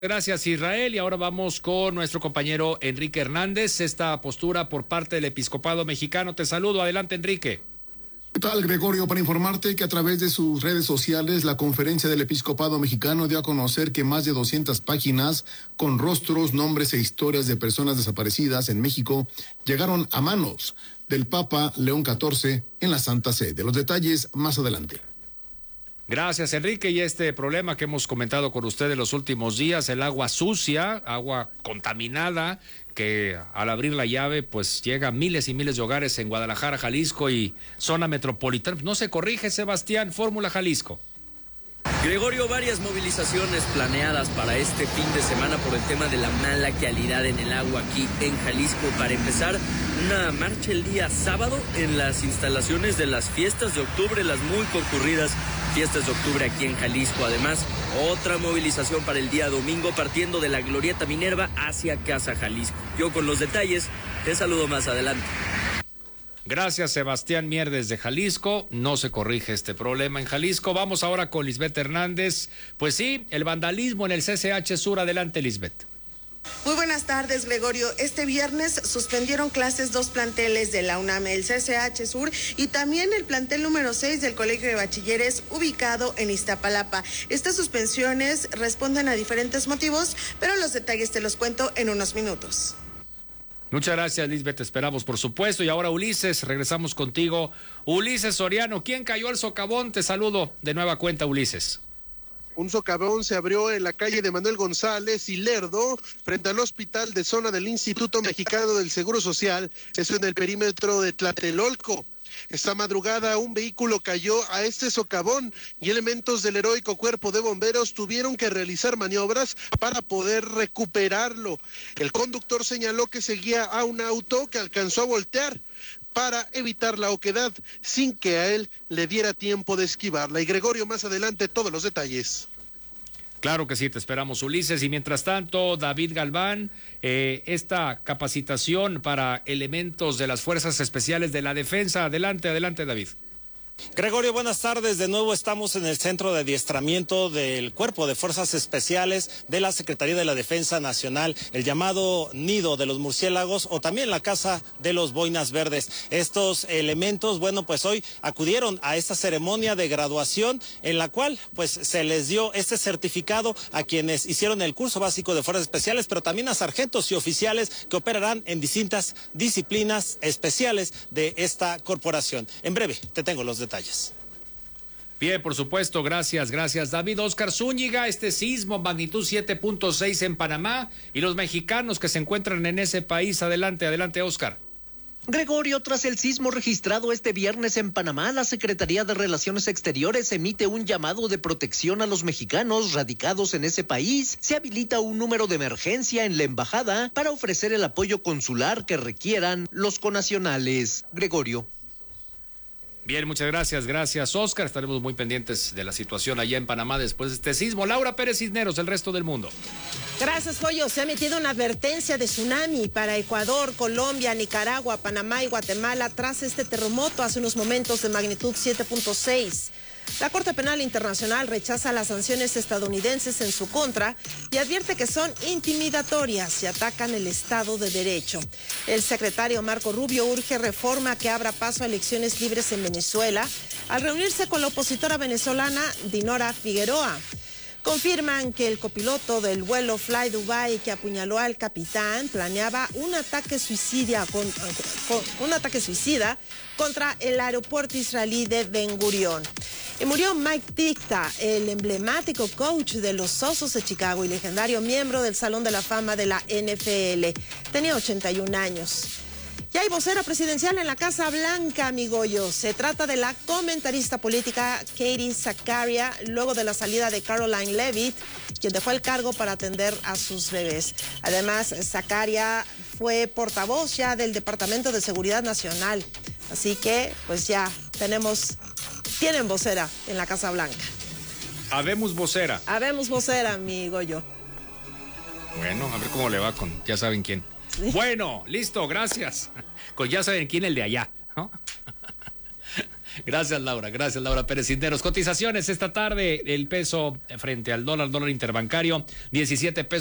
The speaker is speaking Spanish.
Gracias, Israel. Y ahora vamos con nuestro compañero Enrique Hernández. Esta postura por parte del episcopado mexicano. Te saludo. Adelante, Enrique. ¿Qué tal, Gregorio? Para informarte que a través de sus redes sociales, la Conferencia del Episcopado Mexicano dio a conocer que más de 200 páginas con rostros, nombres e historias de personas desaparecidas en México llegaron a manos del Papa León XIV en la Santa Sede. Los detalles más adelante. Gracias, Enrique. Y este problema que hemos comentado con usted en los últimos días, el agua sucia, agua contaminada, que al abrir la llave pues llega a miles y miles de hogares en Guadalajara, Jalisco y zona metropolitana. No se corrige, Sebastián. Fórmula Jalisco. Gregorio, varias movilizaciones planeadas para este fin de semana por el tema de la mala calidad en el agua aquí en Jalisco. Para empezar, una marcha el día sábado en las instalaciones de las fiestas de octubre, las muy concurridas fiestas de octubre aquí en Jalisco. Además, otra movilización para el día domingo partiendo de la Glorieta Minerva hacia Casa Jalisco. Yo con los detalles te saludo más adelante. Gracias, Sebastián Mier desde Jalisco. No se corrige este problema en Jalisco. Vamos ahora con Lisbeth Hernández. Pues sí, el vandalismo en el CCH Sur. Adelante, Lisbeth. Muy buenas tardes, Gregorio. Este viernes suspendieron clases 2 planteles de la UNAM, el CCH Sur y también el plantel número 6 del Colegio de Bachilleres ubicado en Iztapalapa. Estas suspensiones responden a diferentes motivos, pero los detalles te los cuento en unos minutos. Muchas gracias, Lisbeth, te esperamos, por supuesto. Y ahora, Ulises, regresamos contigo. Ulises Soriano, ¿quién cayó al socavón? Te saludo de nueva cuenta, Ulises. Un socavón se abrió en la calle de Manuel González y Lerdo, frente al hospital de zona del Instituto Mexicano del Seguro Social, esto en el perímetro de Tlatelolco. Esta madrugada un vehículo cayó a este socavón y elementos del heroico cuerpo de bomberos tuvieron que realizar maniobras para poder recuperarlo. El conductor señaló que seguía a un auto que alcanzó a voltear para evitar la oquedad sin que a él le diera tiempo de esquivarla. Y Gregorio, más adelante todos los detalles. Claro que sí, te esperamos, Ulises. Y mientras tanto, David Galván, esta capacitación para elementos de las Fuerzas Especiales de la Defensa. Adelante, David. Gregorio, buenas tardes. De nuevo estamos en el centro de adiestramiento del Cuerpo de Fuerzas Especiales de la Secretaría de la Defensa Nacional, el llamado Nido de los Murciélagos o también la Casa de los Boinas Verdes. Estos elementos, bueno, pues hoy acudieron a esta ceremonia de graduación en la cual pues se les dio este certificado a quienes hicieron el curso básico de Fuerzas Especiales, pero también a sargentos y oficiales que operarán en distintas disciplinas especiales de esta corporación. En breve te tengo los detalles. Bien, por supuesto, gracias, David. Oscar Zúñiga, este sismo magnitud 7.6 en Panamá y los mexicanos que se encuentran en ese país. Adelante, Oscar. Gregorio, tras el sismo registrado este viernes en Panamá, la Secretaría de Relaciones Exteriores emite un llamado de protección a los mexicanos radicados en ese país. Se habilita un número de emergencia en la embajada para ofrecer el apoyo consular que requieran los connacionales. Gregorio. Bien, muchas gracias, Oscar. Estaremos muy pendientes de la situación allá en Panamá después de este sismo. Laura Pérez Cisneros, el resto del mundo. Gracias, Pollo. Se ha emitido una advertencia de tsunami para Ecuador, Colombia, Nicaragua, Panamá y Guatemala tras este terremoto hace unos momentos de magnitud 7.6. La Corte Penal Internacional rechaza las sanciones estadounidenses en su contra y advierte que son intimidatorias y atacan el Estado de Derecho. El secretario Marco Rubio urge reforma que abra paso a elecciones libres en Venezuela al reunirse con la opositora venezolana Dinora Figueroa. Confirman que el copiloto del vuelo Fly Dubai que apuñaló al capitán planeaba un ataque suicida contra el aeropuerto israelí de Ben Gurión. Y murió Mike Ditka, el emblemático coach de los Osos de Chicago y legendario miembro del Salón de la Fama de la NFL. Tenía 81 años. Y hay vocera presidencial en la Casa Blanca, mi Goyo. Se trata de la comentarista política Katie Zakaria, luego de la salida de Caroline Leavitt, quien dejó el cargo para atender a sus bebés. Además, Zakaria fue portavoz ya del Departamento de Seguridad Nacional. Así que, pues ya tienen vocera en la Casa Blanca. Habemos vocera, mi Goyo. Bueno, a ver cómo le va con ya saben quién. Sí. Bueno, listo, gracias. Con ya saben quién, el de allá, ¿no? Gracias, Laura Pérez Cisneros. Cotizaciones esta tarde, el peso frente al dólar interbancario, 17 pesos.